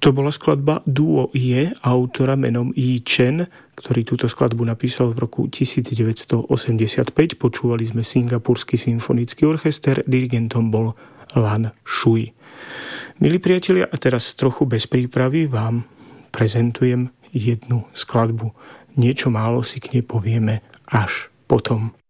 To bola skladba Duo Je autora menom Yi Chen, ktorý túto skladbu napísal v roku 1985. Počúvali sme Singapurský symfonický orchester, dirigentom bol Lan Shui. Milí priatelia, a teraz trochu bez prípravy vám prezentujem jednu skladbu. Niečo málo si k nej povieme až potom.